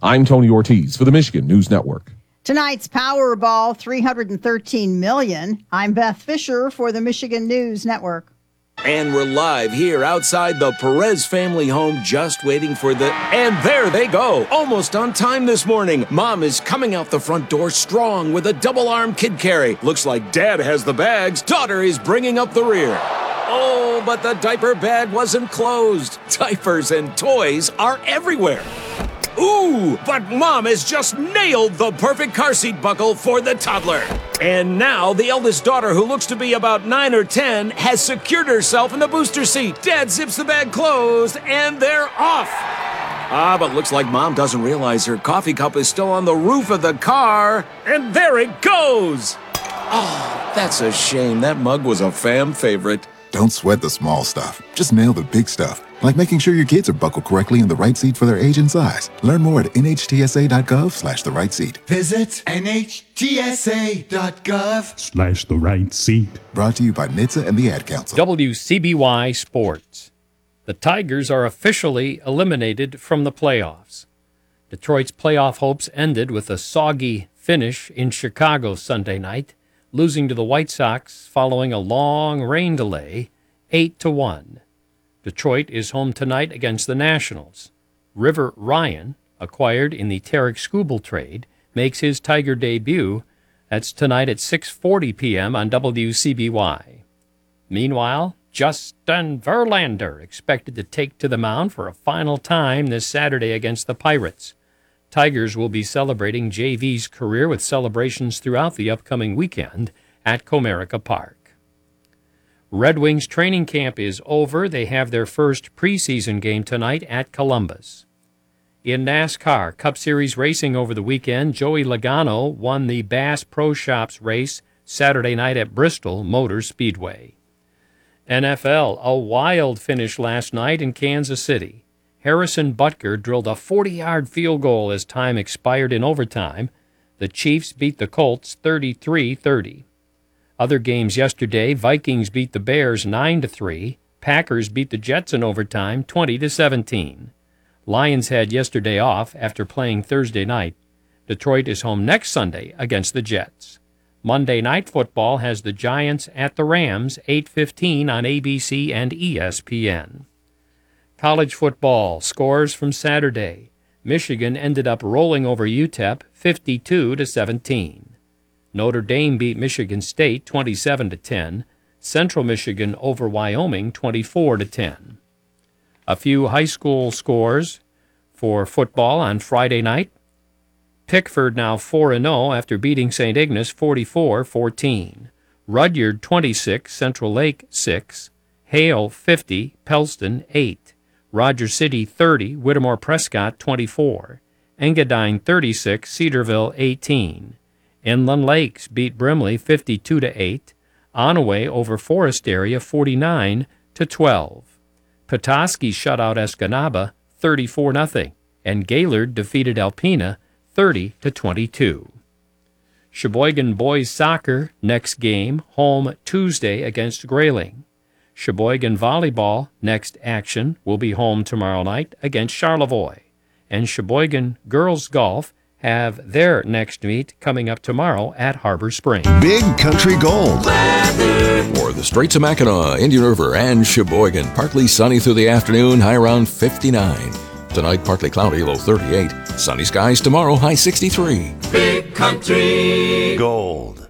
I'm Tony Ortiz for the Michigan News Network. Tonight's Powerball, $313 million. I'm Beth Fisher for the Michigan News Network. And we're live here outside the Perez family home, just waiting for and there they go, almost on time this morning. Mom is coming out the front door strong with a double-arm kid carry. Looks like Dad has the bags. Daughter is bringing up the rear. Oh, but the diaper bag wasn't closed. Diapers and toys are everywhere. Ooh, but Mom has just nailed the perfect car seat buckle for the toddler. And now the eldest daughter, who looks to be about 9 or 10, has secured herself in the booster seat. Dad zips the bag closed, and they're off. But looks like Mom doesn't realize her coffee cup is still on the roof of the car. And there it goes. Oh, that's a shame. That mug was a fam favorite. Don't sweat the small stuff. Just nail the big stuff, like making sure your kids are buckled correctly in the right seat for their age and size. Learn more at nhtsa.gov/the right seat. Visit nhtsa.gov/the right seat. Brought to you by NHTSA and the Ad Council. WCBY Sports. The Tigers are officially eliminated from the playoffs. Detroit's playoff hopes ended with a soggy finish in Chicago Sunday night, losing to the White Sox following a long rain delay, 8-1. Detroit is home tonight against the Nationals. River Ryan, acquired in the Tarek Skubal trade, makes his Tiger debut. That's tonight at 6:40 p.m. on WCBY. Meanwhile, Justin Verlander expected to take to the mound for a final time this Saturday against the Pirates. Tigers will be celebrating JV's career with celebrations throughout the upcoming weekend at Comerica Park. Red Wings training camp is over. They have their first preseason game tonight at Columbus. In NASCAR Cup Series racing over the weekend, Joey Logano won the Bass Pro Shops race Saturday night at Bristol Motor Speedway. NFL, a wild finish last night in Kansas City. Harrison Butker drilled a 40-yard field goal as time expired in overtime. The Chiefs beat the Colts 33-30. Other games yesterday, Vikings beat the Bears 9-3. Packers beat the Jets in overtime 20-17. Lions had yesterday off after playing Thursday night. Detroit is home next Sunday against the Jets. Monday Night Football has the Giants at the Rams, 8:15 on ABC and ESPN. College football scores from Saturday. Michigan ended up rolling over UTEP 52-17. Notre Dame beat Michigan State 27-10. Central Michigan over Wyoming 24-10. A few high school scores for football on Friday night. Pickford now 4-0 after beating St. Ignace 44-14. Rudyard 26, Central Lake 6. Hale 50, Pellston 8. Rogers City 30, Whittemore Prescott 24. Engadine 36, Cedarville 18. Inland Lakes beat Brimley 52-8. Onaway over Forest Area 49-12. Petoskey shut out Escanaba 34-0. And Gaylord defeated Alpena 30-22. Sheboygan boys soccer next game, home Tuesday against Grayling. Sheboygan volleyball next action will be home tomorrow night against Charlevoix. And Sheboygan girls golf have their next meet coming up tomorrow at Harbor Springs. Big Country Gold. For the Straits of Mackinac, Indian River, and Sheboygan, partly sunny through the afternoon, high around 59. Tonight, partly cloudy, low 38. Sunny skies tomorrow, high 63. Big Country Gold.